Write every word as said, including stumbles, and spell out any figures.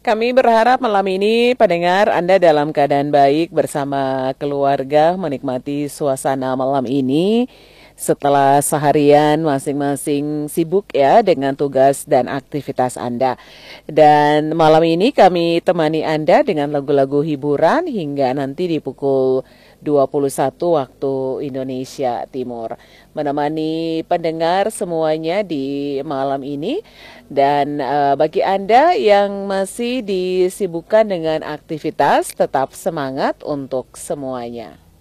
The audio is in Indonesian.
Kami berharap malam ini pendengar Anda dalam keadaan baik bersama keluarga menikmati suasana malam ini setelah seharian masing-masing sibuk ya dengan tugas dan aktivitas Anda. Dan malam ini kami temani Anda dengan lagu-lagu hiburan hingga nanti di pukul dua puluh satu waktu Indonesia Timur. Menemani pendengar semuanya di malam ini. Dan uh, bagi Anda yang masih disibukkan dengan aktivitas, tetap semangat untuk semuanya.